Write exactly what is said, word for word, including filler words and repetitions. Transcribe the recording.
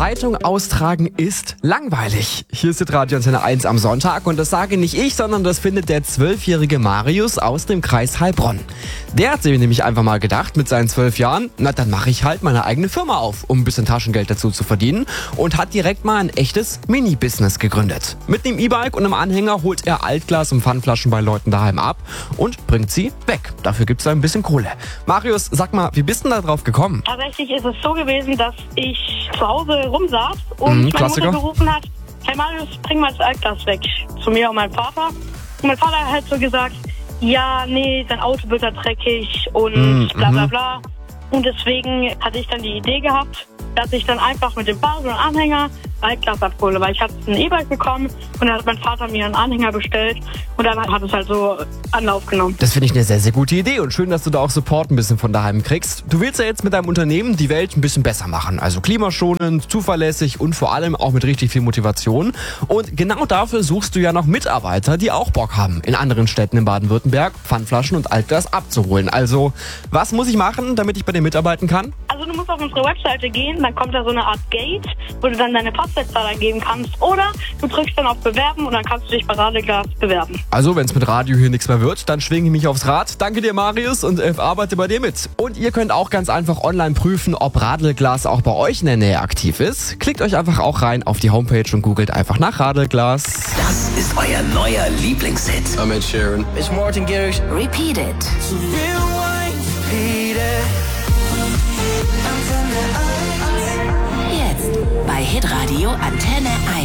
Zeitung austragen ist langweilig. Hier ist Radio Antenne eins am Sonntag und das sage nicht ich, sondern das findet der zwölfjährige Marius aus dem Kreis Heilbronn. Der hat sich nämlich einfach mal gedacht mit seinen zwölf Jahren, na dann mache ich halt meine eigene Firma auf, um ein bisschen Taschengeld dazu zu verdienen und hat direkt mal ein echtes Mini-Business gegründet. Mit dem E-Bike und einem Anhänger holt er Altglas und Pfandflaschen bei Leuten daheim ab und bringt sie weg. Dafür gibt's da ein bisschen Kohle. Marius, sag mal, wie bist du denn da drauf gekommen? Tatsächlich ist es so gewesen, dass ich zu Hause rumsaß und Mhm, meine Klassiker. Mutter gerufen hat, hey Marius, bring mal das Altglas weg. Zu mir und meinem Vater. Und mein Vater hat halt so gesagt, ja, nee, dein Auto wird da dreckig und Mhm, bla bla mhm. bla. Und deswegen hatte ich dann die Idee gehabt, dass ich dann einfach mit dem Fahrrad und Anhänger Altglas abhole, weil ich hatte ein E-Bike bekommen und dann hat mein Vater mir einen Anhänger bestellt und dann hat es halt so Anlauf genommen. Das finde ich eine sehr, sehr gute Idee und schön, dass du da auch Support ein bisschen von daheim kriegst. Du willst ja jetzt mit deinem Unternehmen die Welt ein bisschen besser machen. Also klimaschonend, zuverlässig und vor allem auch mit richtig viel Motivation. Und genau dafür suchst du ja noch Mitarbeiter, die auch Bock haben, in anderen Städten in Baden-Württemberg Pfandflaschen und Altglas abzuholen. Also, was muss ich machen, damit ich bei dir mitarbeiten kann? Also du musst auf unsere Webseite gehen, dann kommt da so eine Art Gate, wo du dann deine Postleitzahl eingeben kannst. Oder du drückst dann auf Bewerben und dann kannst du dich bei Radeglas bewerben. Also, wenn es mit Radio hier nichts mehr wird, dann schwinge ich mich aufs Rad. Danke dir, Marius, und äh, arbeite bei dir mit. Und ihr könnt auch ganz einfach online prüfen, ob Radelglas auch bei euch in der Nähe aktiv ist. Klickt euch einfach auch rein auf die Homepage und googelt einfach nach Radelglas. Das ist euer neuer Lieblingshit. I'm Ed Sheeran. It's Martin Garrix. Repeat it. Jetzt bei Hitradio Antenne eins.